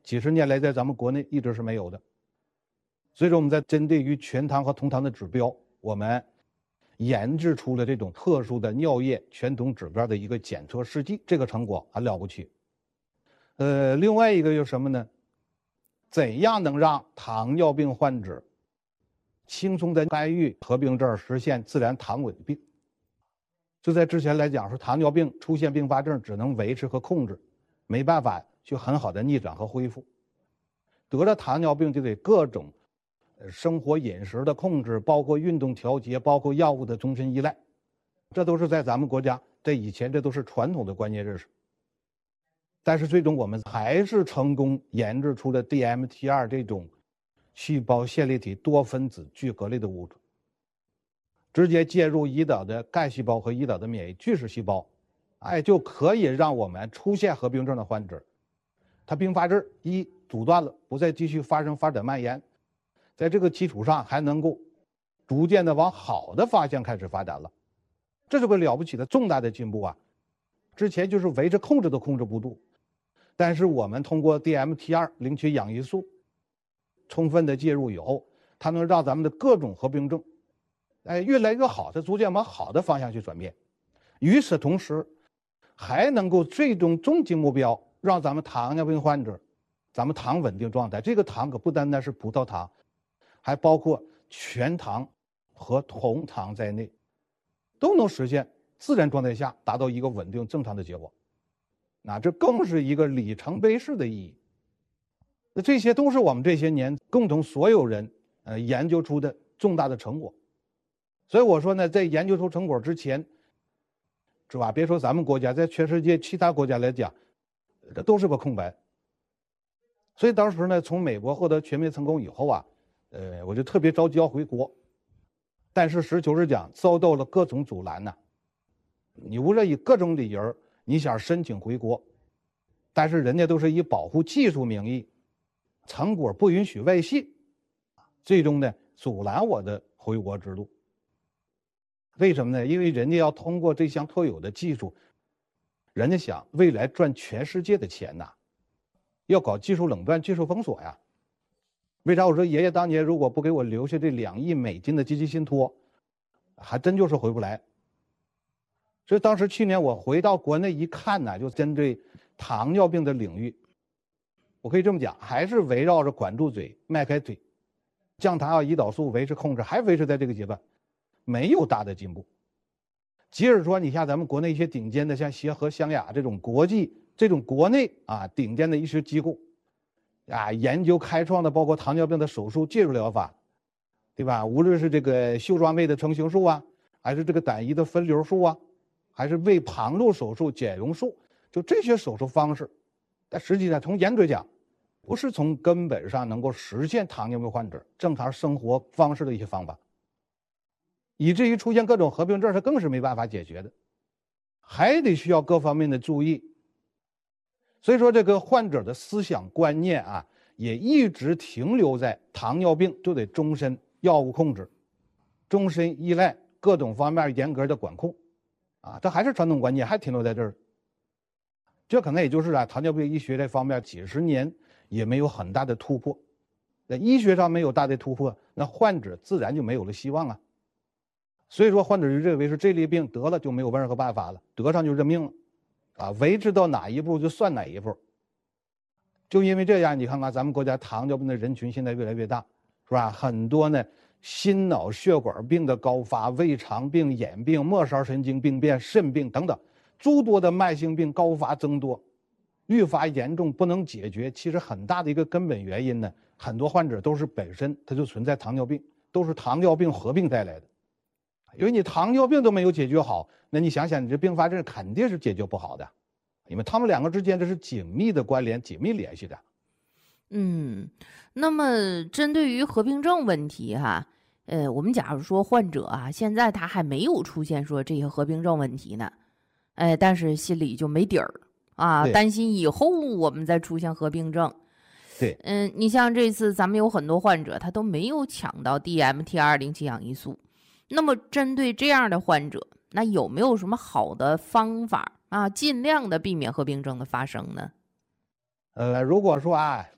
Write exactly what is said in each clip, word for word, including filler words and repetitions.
几十年来在咱们国内一直是没有的。所以说我们在针对于全糖和同糖的指标，我们研制出了这种特殊的尿液全酮指标的一个检测试剂，这个成果还了不起。呃，另外一个就是什么呢？怎样能让糖尿病患者轻松的干预合并症，实现自然糖稳定？就在之前来讲，说糖尿病出现并发症只能维持和控制，没办法去很好的逆转和恢复。得了糖尿病就得各种生活饮食的控制，包括运动调节，包括药物的终身依赖，这都是在咱们国家这以前这都是传统的观念认识。但是最终我们还是成功研制出了 D M T 二 这种细胞线粒体多分子聚合类的物质，直接介入胰岛的干细胞和胰岛的免疫巨噬细胞，哎，就可以让我们出现合并症的患者，他并发症一阻断了，不再继续发生发展蔓延，在这个基础上还能够逐渐的往好的方向开始发展了，这是个了不起的重大的进步啊！之前就是维持控制都控制不住，但是我们通过 D M T 二 领取氧胰素充分的介入以后，它能让咱们的各种合并症哎越来越好，它逐渐往好的方向去转变。与此同时，还能够最终终极目标让咱们糖尿病患者咱们糖稳定状态，这个糖可不单单是葡萄糖，还包括全糖和同糖在内，都能实现自然状态下达到一个稳定正常的结果。那这更是一个里程碑式的意义。那这些都是我们这些年共同所有人呃研究出的重大的成果。所以我说呢，在研究出成果之前，是吧？别说咱们国家，在全世界其他国家来讲，这都是个空白。所以当时呢，从美国获得全面成功以后啊，呃，我就特别着急要回国，但是实求是讲，遭到了各种阻拦呐、啊。你无论以各种理由，你想申请回国，但是人家都是以保护技术名义，成果不允许外泄，最终呢，阻拦我的回国之路。为什么呢？因为人家要通过这项特有的技术，人家想未来赚全世界的钱呐、啊，要搞技术垄断、技术封锁呀。为啥我说爷爷当年如果不给我留下这两亿美金的积极信托，还真就是回不来。所以当时去年我回到国内一看呢，就针对糖尿病的领域，我可以这么讲，还是围绕着管住嘴、迈开腿，降糖药、胰岛素维持控制，还维持在这个阶段，没有大的进步。即使说你像咱们国内一些顶尖的，像协和、湘雅这种国际、这种国内啊顶尖的医学机构，啊研究开创的包括糖尿病的手术介入疗法，对吧？无论是这个袖状胃的成形术啊，还是这个胆胰的分流术啊，还是胃旁路手术、减容术，就这些手术方式，但实际上从严格讲，不是从根本上能够实现糖尿病患者正常生活方式的一些方法，以至于出现各种合并症，它更是没办法解决的，还得需要各方面的注意。所以说，这个患者的思想观念啊，也一直停留在糖尿病就得终身药物控制，终身依赖各种方面严格的管控，啊，这还是传统观念，还停留在这儿。这可能也就是啊，糖尿病医学这方面几十年也没有很大的突破。在医学上没有大的突破，那患者自然就没有了希望啊。所以说，患者就认为是这类病得了就没有任何办法了，得上就认命了，啊，维持到哪一步就算哪一步。就因为这样，你看看咱们国家糖尿病的人群现在越来越大，是吧？很多呢，心脑血管病的高发、胃肠病、眼病、末梢神经病变、肾病等等，诸多的慢性病高发增多，愈发严重不能解决。其实很大的一个根本原因呢，很多患者都是本身他就存在糖尿病，都是糖尿病合并带来的。因为你糖尿病都没有解决好，那你想想你这并发症肯定是解决不好的，因为他们两个之间这是紧密的关联、紧密联系的。 嗯，那么针对于合并症问题哈，呃，我们假如说患者啊，现在他还没有出现说这些合并症问题呢，哎，但是心里就没底儿啊， 对担心以后我们再出现合并症。 对， 嗯，你像这次咱们有很多患者他都没有抢到 D M T 二 零七氧胰素，那么针对这样的患者，那有没有什么好的方法啊，尽量的避免合并症的发生呢？ 呃，如果说啊，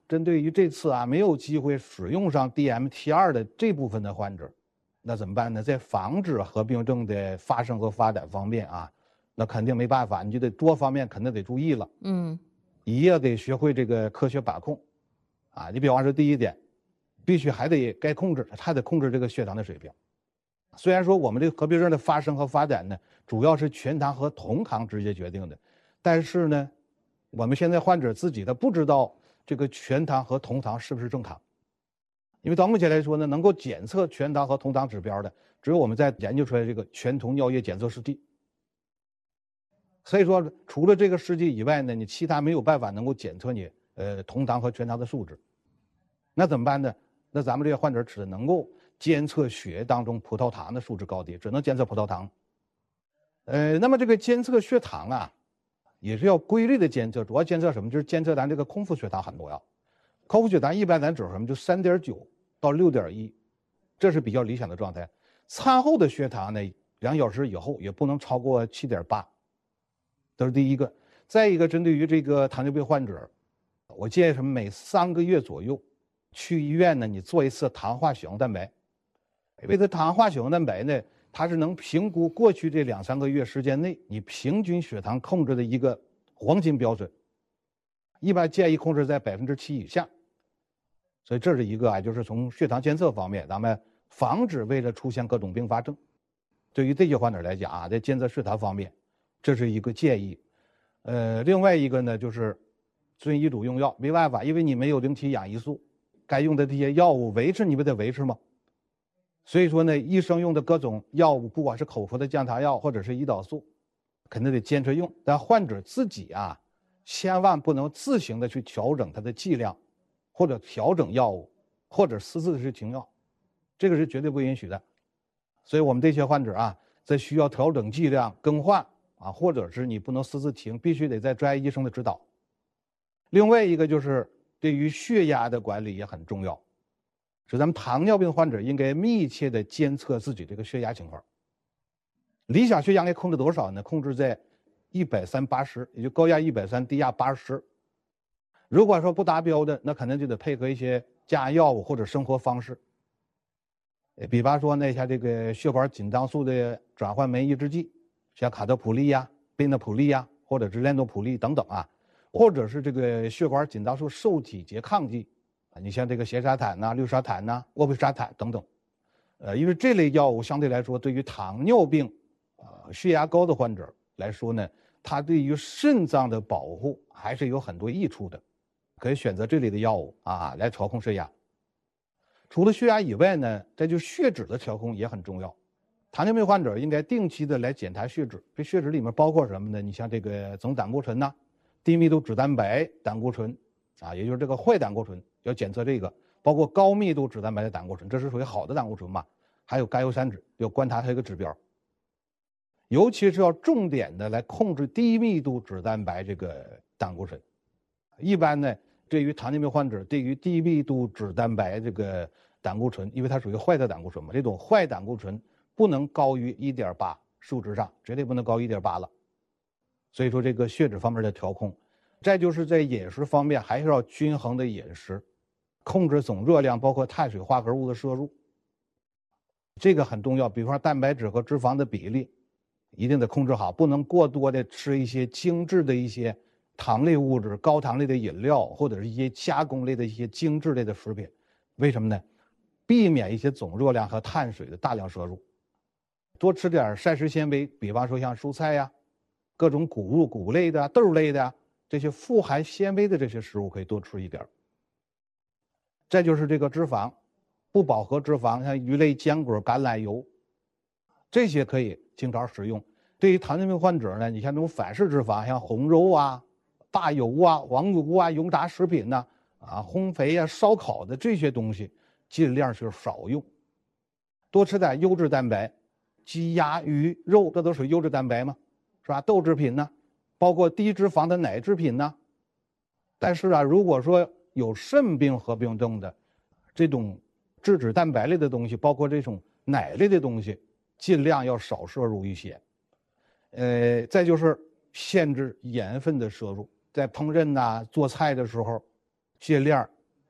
针对于这次啊没有机会使用上 D M T 二 的这部分的患者，那怎么办呢？在防止合并症的发生和发展方面啊，那肯定没办法，你就得多方面肯定得注意了。 嗯， 一也得学会这个科学把控，啊，你比方说第一点，必须还得该控制，还得控制这个血糖的水平。虽然说我们这个合并症的发生和发展呢，主要是全糖和酮糖直接决定的，但是呢，我们现在患者自己的不知道这个全糖和酮糖是不是正常，因为到目前来说呢，能够检测全糖和酮糖指标的，只有我们在研究出来这个全酮尿液检测试剂。所以说，除了这个试剂以外呢，你其他没有办法能够检测你呃酮糖和全糖的数值。那怎么办呢？那咱们这些患者只能够监测血液当中葡萄糖的数值高低，只能监测葡萄糖。呃，那么这个监测血糖啊，也是要规律的监测，主要监测什么？就是监测咱这个空腹血糖很重要。空腹血糖一般咱指什么？就三点九到六点一，这是比较理想的状态。餐后的血糖呢，两小时以后也不能超过七点八。这是第一个。再一个，针对于这个糖尿病患者，我建议什么？每三个月左右去医院呢，你做一次糖化血红蛋白。因为这糖化血红蛋白呢，它是能评估过去这两三个月时间内你平均血糖控制的一个黄金标准，一般建议控制在百分之七以下。所以这是一个啊，就是从血糖监测方面，咱们防止为了出现各种并发症。对于这些患者来讲啊，在监测血糖方面，这是一个建议。呃，另外一个呢，就是遵医嘱用药，没办法，因为你没有零体氧胰素，该用的这些药物维持你不得维持吗？所以说呢，医生用的各种药物，不管是口服的降糖药或者是胰岛素，肯定得坚持用。但患者自己啊，千万不能自行的去调整它的剂量，或者调整药物，或者私自的去停药，这个是绝对不允许的。所以我们这些患者啊，在需要调整剂量、更换啊，或者是你不能私自停，必须得在专业医生的指导。另外一个就是对于血压的管理也很重要，是咱们糖尿病患者应该密切的监测自己这个血压情况。理想血压应该控制多少呢？控制在一百三八十，也就高压一百三，低压八十。如果说不达标的，那可能就得配合一些降压药物或者生活方式。比方说呢，像这个血管紧张素的转换酶抑制剂，像卡特普利呀、贝那普利呀，或者是链多普利等等啊，或者是这个血管紧张素受体拮抗剂啊，你像这个缬沙坦呐、氯沙坦呐、沃布沙坦等等。呃，因为这类药物相对来说，对于糖尿病呃血压高的患者来说呢，它对于肾脏的保护还是有很多益处的，可以选择这类的药物啊来调控血压。除了血压以外呢，再就是血脂的调控也很重要。糖尿病患者应该定期的来检查血脂，这血脂里面包括什么呢？你像这个总胆固醇呐、低密度脂蛋白胆固醇啊，也就是这个坏胆固醇，要检测这个，包括高密度脂蛋白的胆固醇，这是属于好的胆固醇嘛。还有甘油三酯，要观察它一个指标。尤其是要重点的来控制低密度脂蛋白这个胆固醇。一般呢，对于糖尿病患者，对于低密度脂蛋白这个胆固醇，因为它属于坏的胆固醇嘛，这种坏胆固醇不能高于 一点八， 数值上绝对不能高于 一点八 了。所以说这个血脂方面的调控，再就是在饮食方面还是要均衡的饮食，控制总热量，包括碳水化合物的摄入，这个很重要。比方说蛋白质和脂肪的比例一定得控制好，不能过多的吃一些精致的一些糖类物质、高糖类的饮料，或者是一些加工类的一些精致类的食品。为什么呢？避免一些总热量和碳水的大量摄入，多吃点膳食纤维，比方说像蔬菜呀、各种谷物、谷类的、豆类的这些富含纤维的这些食物可以多吃一点。再就是这个脂肪，不饱和脂肪，像鱼类、坚果、橄榄油，这些可以经常食用。对于糖尿病患者呢，你像这种反式脂肪，像红肉啊、大油啊、黄油啊、油炸食品呐、啊、啊烘焙啊、烧烤的这些东西，尽量是少用。多吃点优质蛋白，鸡鸭鱼肉，这都属于优质蛋白嘛，是吧？豆制品呢，包括低脂肪的奶制品呢。但是啊，如果说有肾病合并症的，这种质脂蛋白类的东西，包括这种奶类的东西，尽量要少摄入一些。呃，再就是限制盐分的摄入，在烹饪呐、做菜的时候，尽量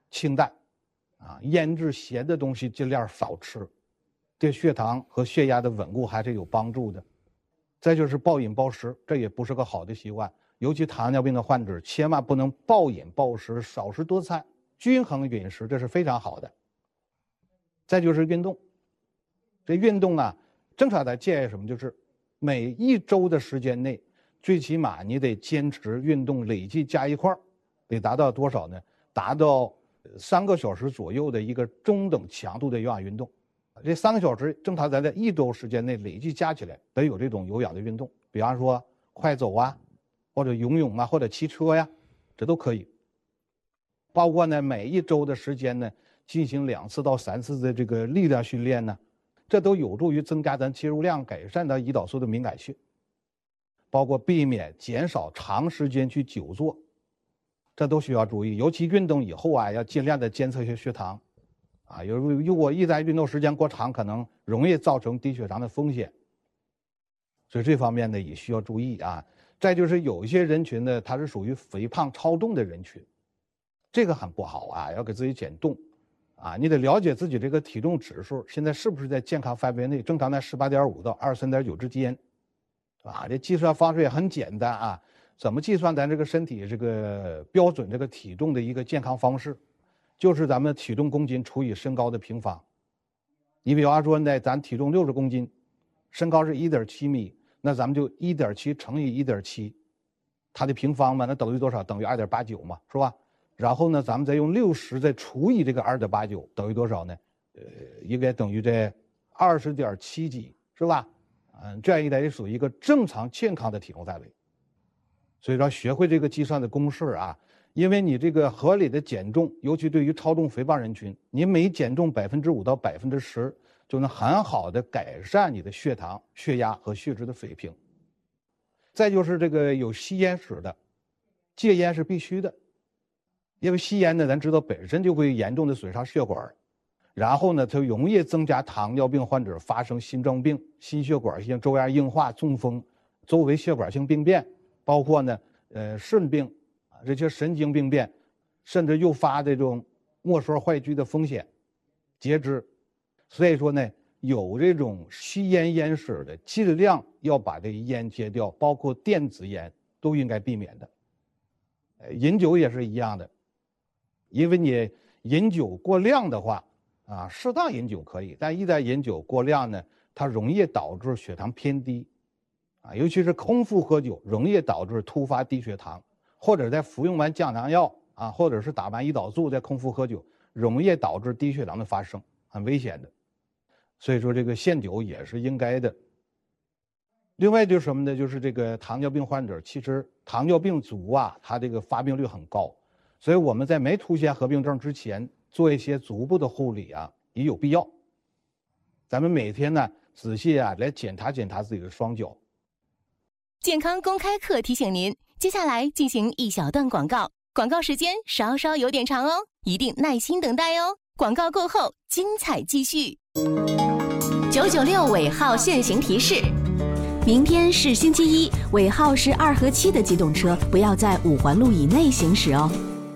清淡，啊，腌制咸的东西尽量少吃，对血糖和血压的稳固还是有帮助的。再就是暴饮暴食，这也不是个好的习惯，尤其糖尿病的患者千万不能暴饮暴食，少食多餐，均衡饮食，这是非常好的。再就是运动，这运动啊，正常的建议什么，就是每一周的时间内，最起码你得坚持运动，累计加一块儿，得达到多少呢？达到三个小时左右的一个中等强度的有氧运动。这三个小时正常咱在一周时间内累计加起来得有这种有氧的运动，比方说快走啊，或者游泳啊，或者骑车呀，这都可以。包括呢每一周的时间呢进行两次到三次的这个力量训练呢，这都有助于增加咱肌肉量，改善咱胰岛素的敏感性。包括避免减少长时间去久坐，这都需要注意。尤其运动以后啊，要尽量的监测一些血糖。啊，有如果一旦运动时间过长，可能容易造成低血糖的风险，所以这方面呢也需要注意啊。再就是有一些人群呢，他是属于肥胖超重的人群，这个很不好啊，要给自己减重啊。你得了解自己这个体重指数现在是不是在健康范围内，正常在十八点五到二十三点九之间，啊，这计算方式也很简单啊。怎么计算咱这个身体这个标准这个体重的一个健康方式？就是咱们体重公斤除以身高的平方。你比方说呢，咱体重六十公斤，身高是 一点七米，那咱们就 一点七乘以 一点七， 它的平方嘛，那等于多少？等于 二点八九 嘛，是吧？然后呢，咱们再用六十再除以这个 二点八九， 等于多少呢？呃，应该等于这 二十点七几，是吧？嗯，这样一来也属于一个正常健康的体重范围。所以说学会这个计算的公式啊，因为你这个合理的减重，尤其对于超重肥胖人群，你每减重百分之五到百分之十，就能很好的改善你的血糖、血压和血脂的水平。再就是这个有吸烟史的，戒烟是必须的，因为吸烟呢，咱知道本身就会严重的损伤血管，然后呢，它容易增加糖尿病患者发生心脏病、心血管性周样硬化、中风、周围血管性病变，包括呢，呃，肾病。这些神经病变，甚至诱发这种末梢坏疽的风险，截肢。所以说呢，有这种吸烟烟史的，尽量要把这烟戒掉，包括电子烟都应该避免的。呃，饮酒也是一样的，因为你饮酒过量的话，啊，适当饮酒可以，但一旦饮酒过量呢，它容易导致血糖偏低，啊，尤其是空腹喝酒，容易导致突发低血糖。或者在服用完降糖药啊，或者是打完胰岛素再空腹喝酒，容易导致低血糖的发生，很危险的。所以说这个限酒也是应该的。另外就是什么呢？就是这个糖尿病患者，其实糖尿病足啊，它这个发病率很高，所以我们在没出现合并症之前，做一些足部的护理啊，也有必要。咱们每天呢，仔细啊来检查检查自己的双脚。 健康公开课提醒您，接下来进行一小段广告，广告时间稍稍有点长哦，一定耐心等待哦。广告过后，精彩继续。九九六尾号限行提示：明天是星期一，尾号是二和七的机动车不要在五环路以内行驶哦。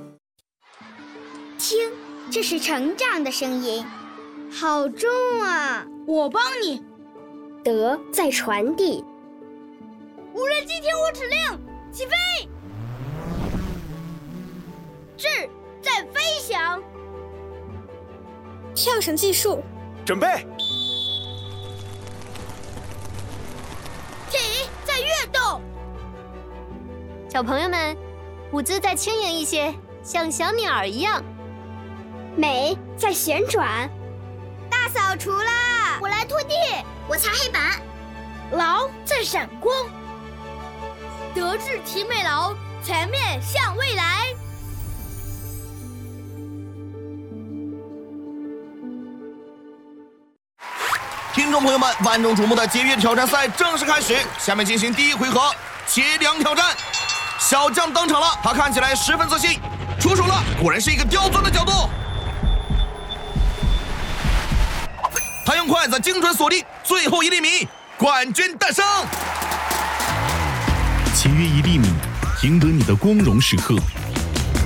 听，这是成长的声音，好重啊！ 我帮你。 德在传递。 无人机听我指令，起飞！智在飞翔。 跳绳计数， 准备。 体在跃动。 小朋友们，舞姿再轻盈一些，像小鸟儿一样。 美在旋转。 大扫除啦！ 我来拖地，我擦黑板。 劳在闪光。德智体美劳，全面向未来。 听众朋友们，万众瞩目的节约挑战赛正式开始，下面进行第一回合切梁挑战。小将登场了，他看起来十分自信，出手了，果然是一个刁钻的角度。他用筷子精准锁定，最后一厘米，冠军诞生。 节约一厘米，赢得你的光荣时刻。